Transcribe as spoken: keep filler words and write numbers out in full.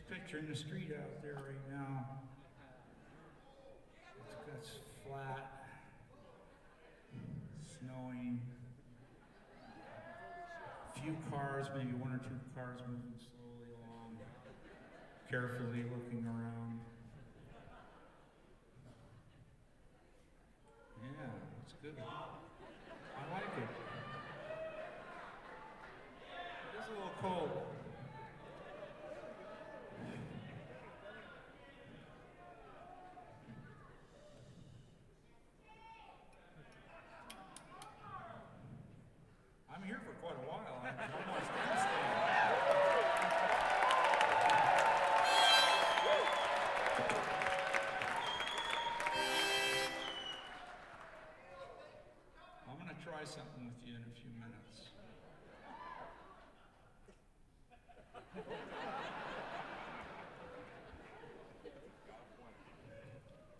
Just picturing the street out there right now. It's, it's flat, snowing, few cars, maybe one or two cars moving slowly along, carefully looking around. Yeah, it's good. I like it. It is a little cold. I'm here for quite a while. I'm almost instant. I'm going to try something with you in a few minutes.